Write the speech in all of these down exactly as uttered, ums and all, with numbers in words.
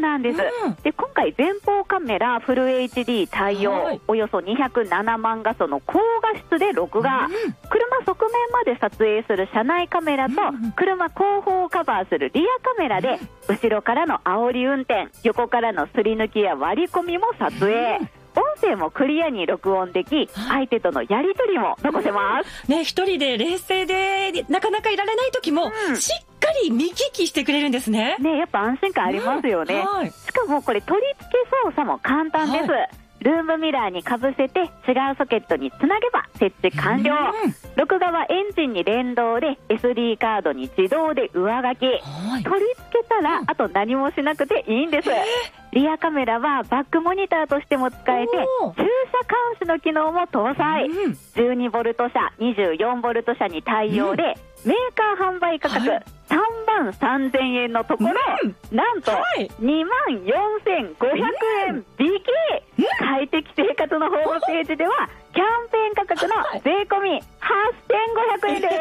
なんです、 うん、 で今回前方カメラフル エイチディー 対応、はい、およそにひゃくななまん画素の高画質で録画、うん、車側面まで撮影する車内カメラと、うん、車後方をカバーするリアカメラで、うん、後ろからの煽り運転、横からのすり抜きや割り込みも撮影、うん、音声もクリアに録音でき、相手とのやり取りも残せます、 うん、ね、一人で冷静でなかなかいられない時も、うん、しっかり見聞きしてくれるんですね。 ね、やっぱ安心感ありますよね、うん、はい、しかもこれ取り付け操作も簡単です、はい、ルームミラーにかぶせて違うソケットにつなげば設置完了、うん、録画はエンジンに連動で エスディー カードに自動で上書き、はい、取り付けたら、うん、あと何もしなくていいんです。リアカメラはバックモニターとしても使えて、駐車監視の機能も搭載、うん、じゅうにボルト車 にじゅうよんボルト車に対応で、うん、メーカー販売価格、はい、さんまんさんぜんえんのところ、うん、なんとにまんよんせんごひゃくえん引き、うん、快適生活のホームページではキャンペーン価格の税込みはっせんごひゃくえんです。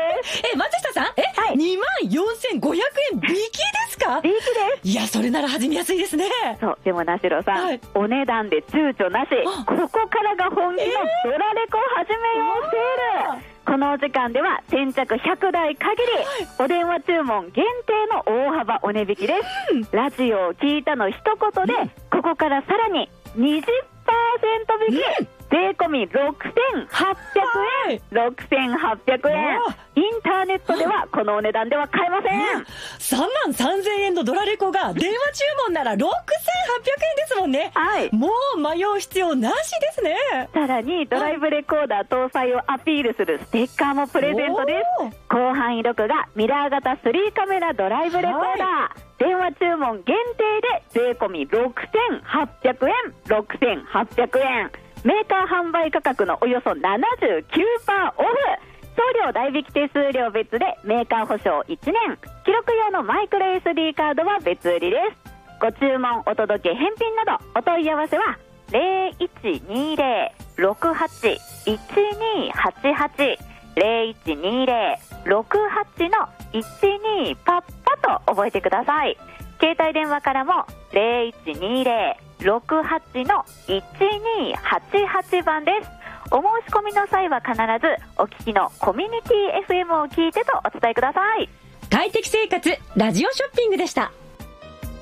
え、松下さん、え、はい、にまんよんせんごひゃくえん引きですか？ 引きです。 いや、それなら始めやすいですね。 そう、でもなしろさん、はい、お値段で躊躇なし、ここからが本気のドラレコ始めようセール、えー、このお時間では先着ひゃくだい限り、はい、お電話注文限定の大幅お値引きです、うん、ラジオを聞いたの一言で、うん、ここからさらに にじゅっパーセント 引き、うん、税込みろくせんはっぴゃくえん、ろくせんはっぴゃくえん、インターネットではこのお値段では買えません、うん、 さんまんさんぜんえんのドラレコが電話注文ならろくせんはっぴゃくえんですもんね、 はい、もう迷う必要なしですね。 さらにドライブレコーダー搭載をアピールするステッカーもプレゼントです。広範囲録画ミラー型スリーカメラドライブレコーダー、はい、電話注文限定で税込みろくせんはっぴゃくえん、ろくせんはっぴゃくえん、メーカー販売価格のおよそ ななじゅうきゅうパーセント オフ、送料代引き手数料別でメーカー保証いちねん、記録用のマイクロ エスディー カードは別売りです。ご注文お届け返品などお問い合わせは ゼロいちにゼロ ろくはち いちにはちはち ゼロいちにゼロ ろくはち のいちにパッパと覚えてください。携帯電話からもゼロいちにゼロ ろくはち のいちにはちはちばんです。お申し込みの際は必ずお聞きのコミュニティ エフエム を聞いてとお伝えください。 快適生活ラジオショッピングでした。